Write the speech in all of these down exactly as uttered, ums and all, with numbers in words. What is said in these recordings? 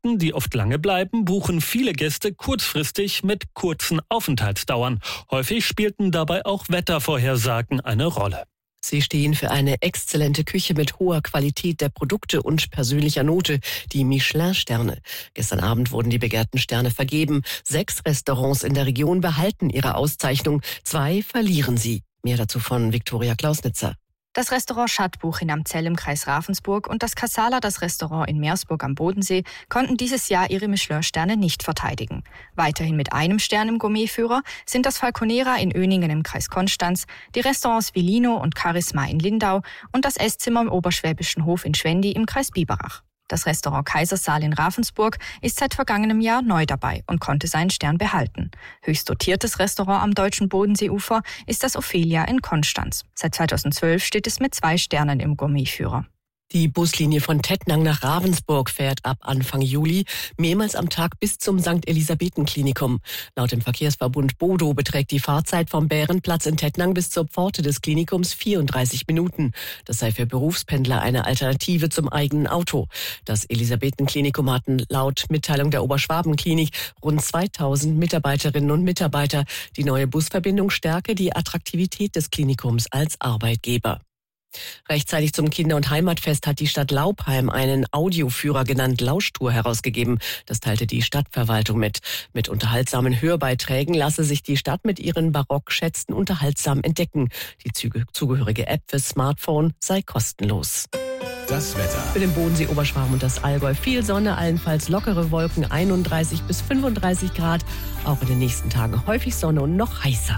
Gästen, die oft lange bleiben, buchen viele Gäste kurzfristig mit kurzen Aufenthaltsdauern. Häufig spielten dabei auch Wettervorhersagen eine Rolle. Sie stehen für eine exzellente Küche mit hoher Qualität der Produkte und persönlicher Note, die Michelin-Sterne. Gestern Abend wurden die begehrten Sterne vergeben. Sechs Restaurants in der Region behalten ihre Auszeichnung, zwei verlieren sie. Mehr dazu von Viktoria Klausnitzer. Das Restaurant Schattbuch in Amzell im Kreis Ravensburg und das Casala, das Restaurant in Meersburg am Bodensee, konnten dieses Jahr ihre Michelin-Sterne nicht verteidigen. Weiterhin mit einem Stern im Gourmetführer sind das Falconera in Öningen im Kreis Konstanz, die Restaurants Villino und Charisma in Lindau und das Esszimmer im Oberschwäbischen Hof in Schwendi im Kreis Biberach. Das Restaurant Kaisersaal in Ravensburg ist seit vergangenem Jahr neu dabei und konnte seinen Stern behalten. Höchst dotiertes Restaurant am deutschen Bodenseeufer ist das Ophelia in Konstanz. Seit zweitausendzwölf steht es mit zwei Sternen im Gourmetführer. Die Buslinie von Tettnang nach Ravensburg fährt ab Anfang Juli mehrmals am Tag bis zum Sankt Elisabethen-Klinikum. Laut dem Verkehrsverbund Bodo beträgt die Fahrzeit vom Bärenplatz in Tettnang bis zur Pforte des Klinikums vierunddreißig Minuten. Das sei für Berufspendler eine Alternative zum eigenen Auto. Das Elisabethen-Klinikum hatten laut Mitteilung der Oberschwabenklinik rund zweitausend Mitarbeiterinnen und Mitarbeiter. Die neue Busverbindung stärke die Attraktivität des Klinikums als Arbeitgeber. Rechtzeitig zum Kinder- und Heimatfest hat die Stadt Laupheim einen Audioführer genannt Lauschtour herausgegeben. Das teilte die Stadtverwaltung mit. Mit unterhaltsamen Hörbeiträgen lasse sich die Stadt mit ihren Barockschätzen unterhaltsam entdecken. Die zugehörige App fürs Smartphone sei kostenlos. Das Wetter. Für den Bodensee, Oberschwaben und das Allgäu viel Sonne, allenfalls lockere Wolken, einunddreißig bis fünfunddreißig Grad. Auch in den nächsten Tagen häufig Sonne und noch heißer.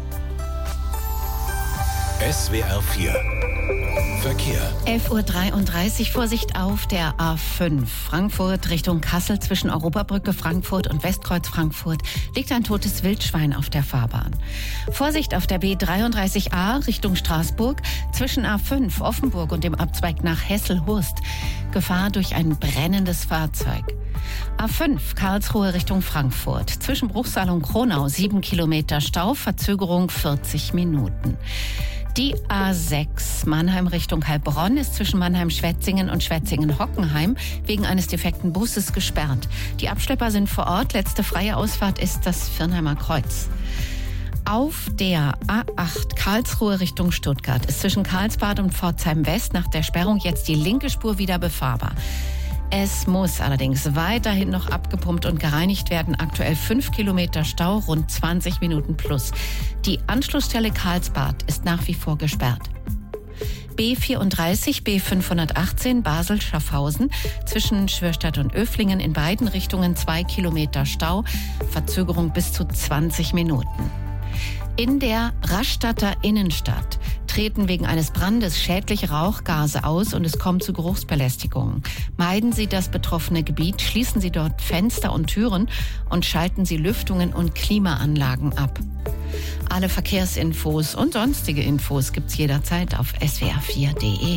S W R vier Verkehr. elf Uhr dreiunddreißig, Vorsicht auf der A fünf. Frankfurt Richtung Kassel zwischen Europabrücke Frankfurt und Westkreuz Frankfurt liegt ein totes Wildschwein auf der Fahrbahn. Vorsicht auf der B dreiunddreißig A Richtung Straßburg zwischen A fünf Offenburg und dem Abzweig nach Hesselhurst. Gefahr durch ein brennendes Fahrzeug. A fünf Karlsruhe Richtung Frankfurt. Zwischen Bruchsal und Kronau sieben Kilometer Stau, Verzögerung vierzig Minuten. Die A sechs Mannheim Richtung Heilbronn ist zwischen Mannheim-Schwetzingen und Schwetzingen-Hockenheim wegen eines defekten Busses gesperrt. Die Abschlepper sind vor Ort. Letzte freie Ausfahrt ist das Viernheimer Kreuz. Auf der A acht Karlsruhe Richtung Stuttgart ist zwischen Karlsbad und Pforzheim West nach der Sperrung jetzt die linke Spur wieder befahrbar. Es muss allerdings weiterhin noch abgepumpt und gereinigt werden. Aktuell fünf Kilometer Stau, rund zwanzig Minuten plus. Die Anschlussstelle Karlsbad ist nach wie vor gesperrt. B vierunddreißig, B fünfhundertachtzehn Basel-Schaffhausen zwischen Schwörstadt und Öflingen in beiden Richtungen zwei Kilometer Stau, Verzögerung bis zu zwanzig Minuten. In der Rastatter Innenstadt treten wegen eines Brandes schädliche Rauchgase aus und es kommt zu Geruchsbelästigungen. Meiden Sie das betroffene Gebiet, schließen Sie dort Fenster und Türen und schalten Sie Lüftungen und Klimaanlagen ab. Alle Verkehrsinfos und sonstige Infos gibt's jederzeit auf S W R vier Punkt de.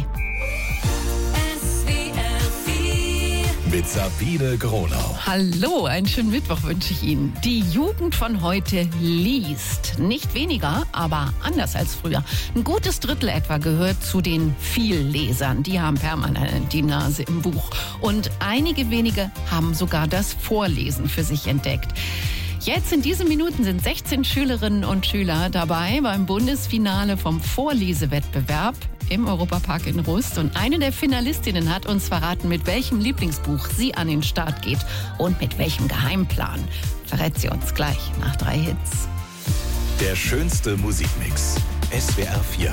Mit Sabine Gronau. Hallo, einen schönen Mittwoch wünsche ich Ihnen. Die Jugend von heute liest. Nicht weniger, aber anders als früher. Ein gutes Drittel etwa gehört zu den Viellesern. Die haben permanent die Nase im Buch. Und einige wenige haben sogar das Vorlesen für sich entdeckt. Jetzt in diesen Minuten sind sechzehn Schülerinnen und Schüler dabei beim Bundesfinale vom Vorlesewettbewerb im Europapark in Rust. Und eine der Finalistinnen hat uns verraten, mit welchem Lieblingsbuch sie an den Start geht und mit welchem Geheimplan. Verrät sie uns gleich nach drei Hits. Der schönste Musikmix. S W R vier.